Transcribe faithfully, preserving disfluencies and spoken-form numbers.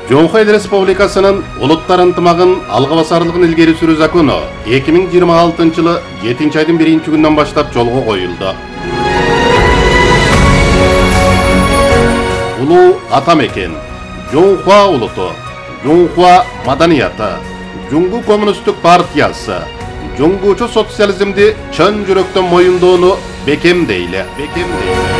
Жоңхо Эл Республикасынын улуттар ынтымагын алга басарлыгын илгери сүрүү закону эки миң жыйырма алтынчы жылы жетинчи айдын биринчи күнүнөн баштап жолго коюлду. Улуу ата мекен, Жоңхо улуту, Жоңхо маданияты, Жуңгу коммунисттик партиясы, Жоңгучу социализмди чын жүрөктөн моюндоону бекемдейле.